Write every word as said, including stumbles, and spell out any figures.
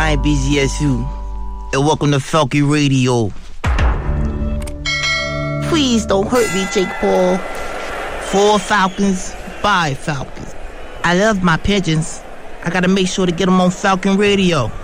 I'm B Z S U, and welcome to Falcon Radio. Please don't hurt me, Jake Paul. For Falcons, by Falcons. I love my pigeons. I gotta make sure to get them on Falcon Radio.